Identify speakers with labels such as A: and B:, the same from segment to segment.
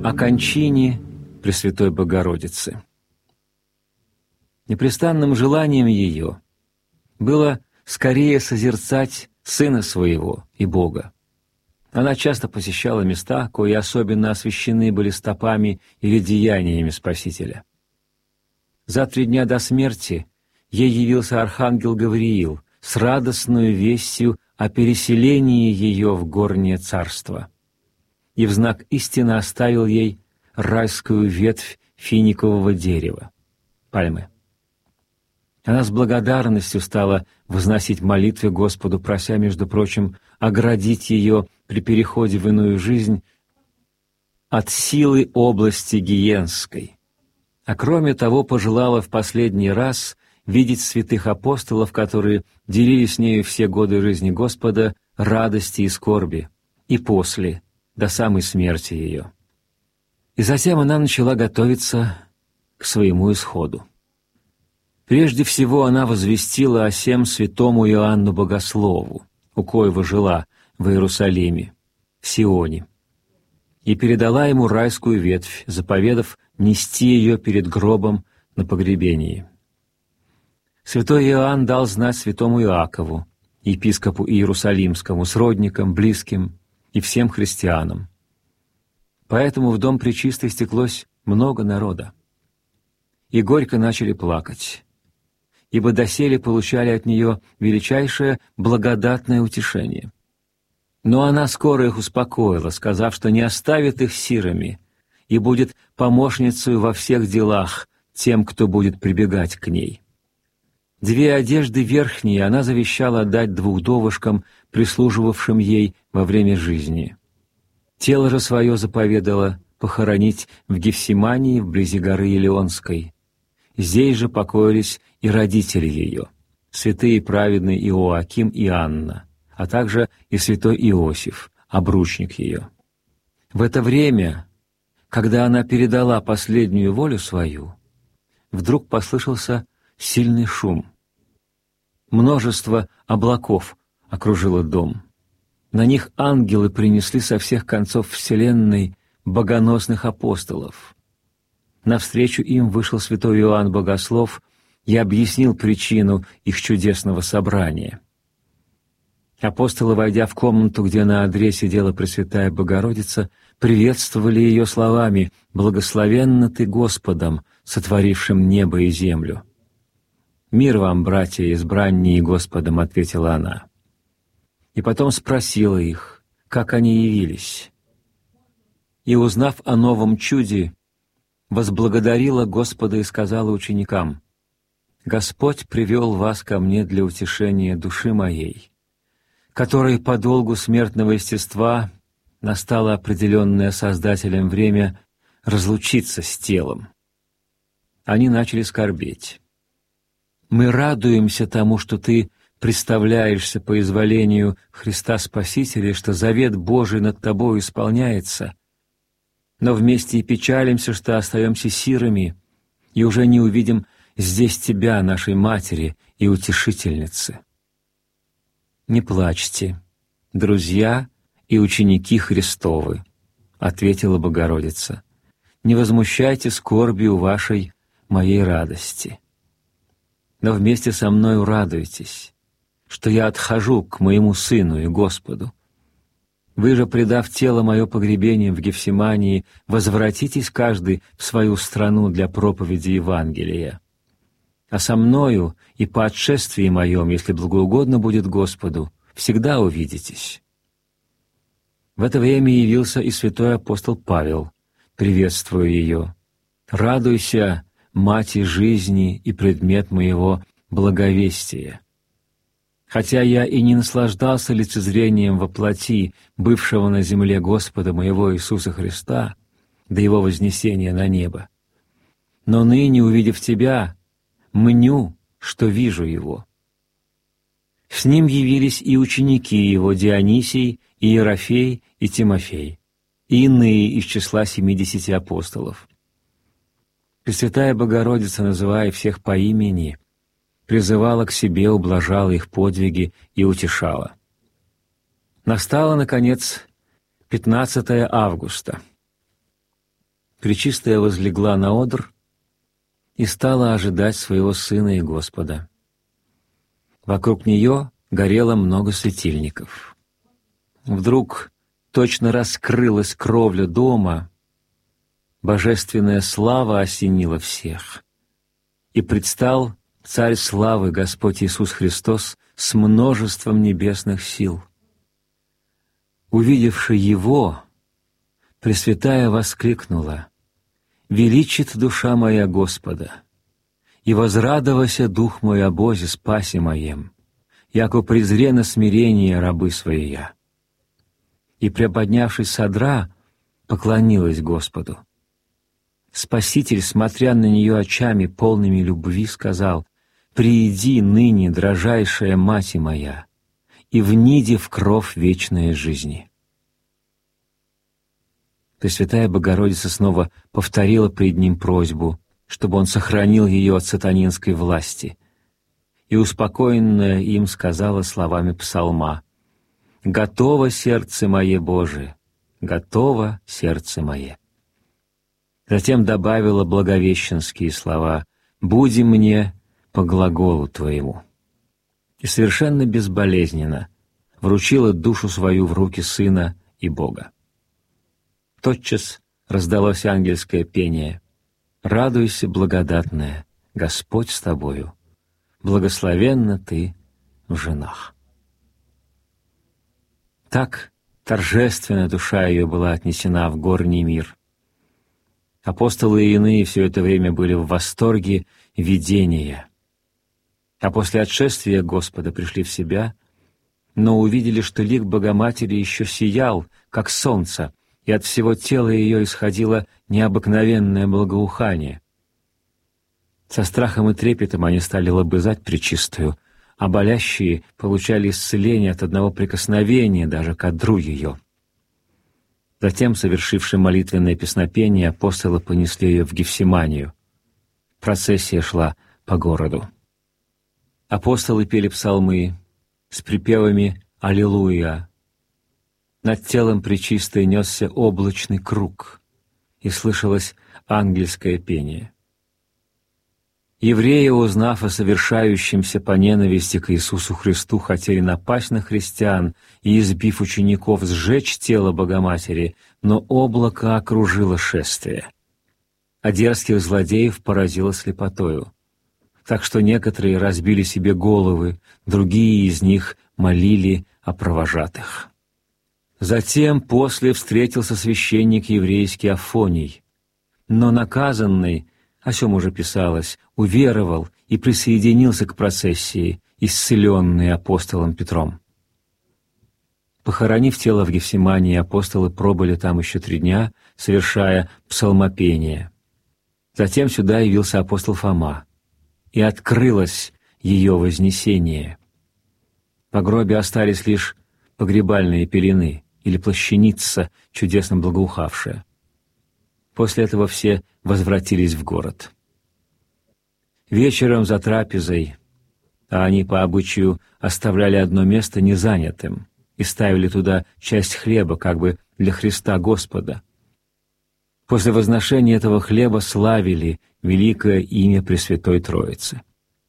A: о кончине Пресвятой Богородицы. Непрестанным желанием ее было скорее созерцать Сына Своего и Бога. Она часто посещала места, кои особенно освящены были стопами или деяниями Спасителя. За 3 дня до смерти ей явился архангел Гавриил с радостной вестью о переселении ее в горнее царство, и в знак истины оставил ей райскую ветвь финикового дерева, пальмы. Она с благодарностью стала возносить молитвы Господу, прося, между прочим, оградить ее при переходе в иную жизнь от силы области гиенской. А кроме того, пожелала в последний раз видеть святых апостолов, которые делили с нею все годы жизни Господа, радости и скорби, и после, до самой смерти ее. И затем она начала готовиться к своему исходу. Прежде всего она возвестила о сем святому Иоанну Богослову, у коего жила в Иерусалиме, в Сионе, и передала ему райскую ветвь, заповедав нести ее перед гробом на погребении. Святой Иоанн дал знать святому Иакову, епископу Иерусалимскому, сродникам, близким и всем христианам. Поэтому в дом Пречистой стеклось много народа, и горько начали плакать, ибо доселе получали от нее величайшее благодатное утешение. Но она скоро их успокоила, сказав, что не оставит их сирами и будет помощницей во всех делах тем, кто будет прибегать к ней. 2 одежды верхние она завещала отдать 2 вдовушкам, прислуживавшим ей во время жизни. Тело же свое заповедала похоронить в Гефсимании вблизи горы Елеонской. Здесь же покоились и родители ее, святые и праведные Иоаким и Анна, а также и святой Иосиф, обручник ее. В это время, когда она передала последнюю волю свою, вдруг послышался сильный шум. Множество облаков окружило дом. На них ангелы принесли со всех концов вселенной богоносных апостолов. Навстречу им вышел святой Иоанн Богослов и объяснил причину их чудесного собрания. Апостолы, войдя в комнату, где на одре сидела Пресвятая Богородица, приветствовали ее словами: «Благословенна Ты Господом, сотворившим небо и землю». «Мир вам, братья, избранние Господом», — ответила она. И потом спросила их, как они явились. И, узнав о новом чуде, возблагодарила Господа и сказала ученикам: «Господь привел вас ко мне для утешения души моей, которой по долгу смертного естества настало определенное Создателем время разлучиться с телом». Они начали скорбеть. «Мы радуемся тому, что Ты представляешься по изволению Христа Спасителя, что завет Божий над Тобою исполняется, но вместе и печалимся, что остаемся сирами и уже не увидим здесь Тебя, нашей Матери и Утешительницы». «Не плачьте, друзья и ученики Христовы», — ответила Богородица. «Не возмущайте скорбью вашей моей радости. Но вместе со мною радуйтесь, что я отхожу к моему Сыну и Господу. Вы же, предав тело мое погребением в Гефсимании, возвратитесь каждый в свою страну для проповеди Евангелия. А со мною и по отшествии моем, если благоугодно будет Господу, всегда увидитесь». В это время явился и святой апостол Павел, приветствуя ее: «Радуйся, Мать жизни и предмет моего благовестия. Хотя я и не наслаждался лицезрением во плоти бывшего на земле Господа моего Иисуса Христа до Его вознесения на небо, но ныне, увидев Тебя, мню, что вижу Его». С ним явились и ученики Его, Дионисий, и Ерофей, и Тимофей, и иные из числа 70 апостолов. Пресвятая Богородица, называя всех по имени, призывала к себе, ублажала их подвиги и утешала. Настало, наконец, 15 августа. Пречистая возлегла на одр и стала ожидать своего Сына и Господа. Вокруг нее горело много светильников. Вдруг точно раскрылась кровля дома, божественная слава осенила всех, и предстал Царь славы Господь Иисус Христос с множеством небесных сил. Увидевши Его, Пресвятая воскликнула: «Величит душа моя Господа, и возрадовался дух мой о Бозе спасе моем, яко презрено смирение рабы своя». И, приподнявшись с одра, поклонилась Господу. Спаситель, смотря на нее очами, полными любви, сказал: «Прииди ныне, дрожайшая мать моя, и вниди в кров вечной жизни». Пресвятая Богородица снова повторила пред Ним просьбу, чтобы Он сохранил ее от сатанинской власти, и, успокоенная им, сказала словами псалма: «Готово сердце мое, Боже, готово сердце мое». Затем добавила благовещенские слова: «Буди мне по глаголу Твоему». И совершенно безболезненно вручила душу свою в руки Сына и Бога. Тотчас раздалось ангельское пение: «Радуйся, благодатная, Господь с тобою, благословенна ты в женах». Так торжественно душа ее была отнесена в горний мир. Апостолы и иные все это время были в восторге видения, а после отшествия Господа пришли в себя, но увидели, что лик Богоматери еще сиял, как солнце, и от всего тела ее исходило необыкновенное благоухание. Со страхом и трепетом они стали лобызать Пречистую, а болящие получали исцеление от одного прикосновения даже к одру ее. Затем, совершивши молитвенное песнопение, апостолы понесли ее в Гефсиманию. Процессия шла по городу. Апостолы пели псалмы с припевами «Аллилуйя». Над телом Пречистой несся облачный круг, и слышалось ангельское пение. Евреи, узнав о совершающемся по ненависти к Иисусу Христу, хотели напасть на христиан и, избив учеников, сжечь тело Богоматери, но облако окружило шествие, а дерзких злодеев поразило слепотою, так что некоторые разбили себе головы, другие из них молили о провожатых. Затем после встретился священник еврейский Афоний, но наказанный, о сем уже писалось, уверовал и присоединился к процессии, исцеленной апостолом Петром. Похоронив тело в Гефсимании, апостолы пробыли там еще 3 дня, совершая псалмопение. Затем сюда явился апостол Фома, и открылось ее вознесение. По гробе остались лишь погребальные пелены или плащаница, чудесно благоухавшая. После этого все возвратились в город. Вечером за трапезой, а они по обычаю оставляли одно место незанятым и ставили туда часть хлеба, как бы для Христа Господа. После возношения этого хлеба славили великое имя Пресвятой Троицы.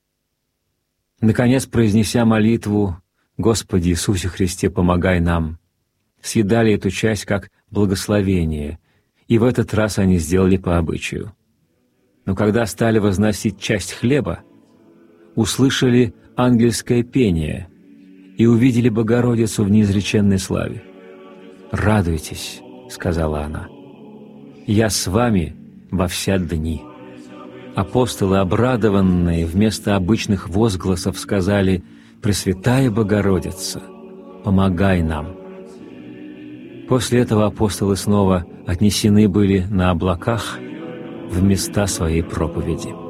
A: Наконец, произнеся молитву «Господи Иисусе Христе, помогай нам», съедали эту часть как благословение, и в этот раз они сделали по обычаю. Но когда стали возносить часть хлеба, услышали ангельское пение и увидели Богородицу в неизреченной славе. «Радуйтесь», — сказала она, — «я с вами во вся дни». Апостолы, обрадованные, вместо обычных возгласов сказали: «Пресвятая Богородица, помогай нам». После этого апостолы снова отнесены были на облаках в места своей проповеди.